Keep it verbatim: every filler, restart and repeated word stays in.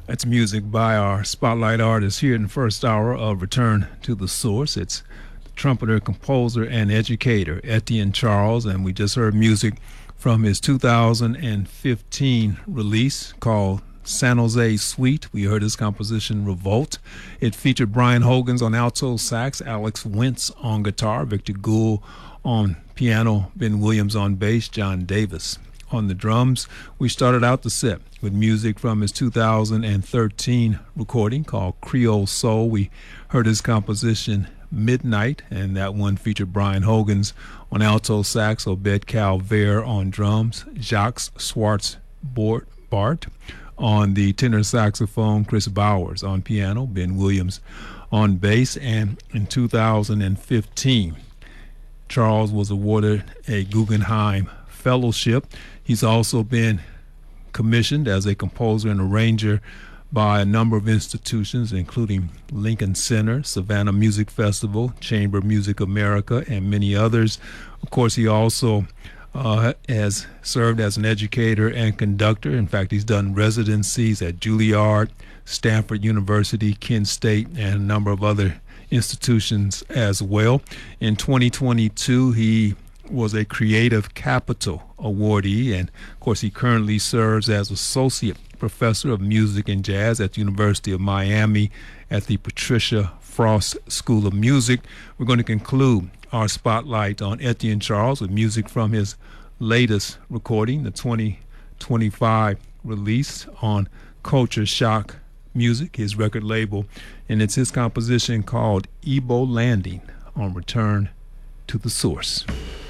That's music by our spotlight artist here in the first hour of Return to the Source. It's the trumpeter, composer, and educator Etienne Charles, and we just heard music from his two thousand fifteen release called San Jose Suite. We heard his composition Revolt. It featured Brian Hogans on alto sax, Alex Wentz on guitar, Victor Gould on piano, Ben Williams on bass, John Davis on the drums. We started out the set with music from his two thousand thirteen recording called Creole Soul. We heard his composition Midnight, and that one featured Brian Hogans on alto sax, Obed Calvert on drums, Jacques Swartz Bart on the tenor saxophone, Chris Bowers on piano, Ben Williams on bass. And in two thousand fifteen, Charles was awarded a Guggenheim Fellowship. He's also been commissioned as a composer and arranger by a number of institutions, including Lincoln Center, Savannah Music Festival, Chamber Music America, and many others. Of course, he also uh, has served as an educator and conductor. In fact, he's done residencies at Juilliard, Stanford University, Kent State, and a number of other institutions as well. In twenty twenty-two, he was a Creative Capital awardee, and of course he currently serves as Associate Professor of Music and Jazz at the University of Miami at the Patricia Frost School of Music. We're going to conclude our spotlight on Etienne Charles with music from his latest recording, the twenty twenty-five release on Culture Shock Music, his record label, and it's his composition called Ebo Landing on Return to the Source.